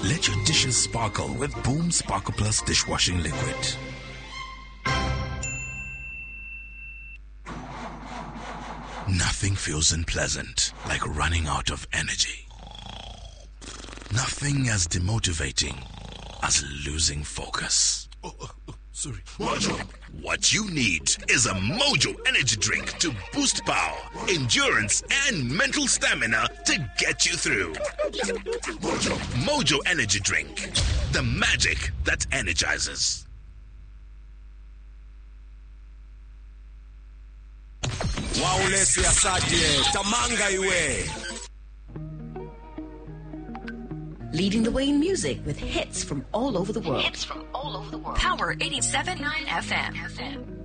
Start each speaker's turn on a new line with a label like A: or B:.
A: Let your dishes sparkle with Boom Sparkle Plus dishwashing liquid. Nothing feels unpleasant like running out of energy. Nothing as demotivating as losing focus.
B: Sorry.
C: Mojo. What you need is a Mojo energy drink to boost power, endurance, and mental stamina to get you through. Mojo energy drink. The magic that energizes.
B: Waulesi asaje, tamanga iwe.
D: Leading the way in music with hits from all over the world.
E: Power 87.9 FM.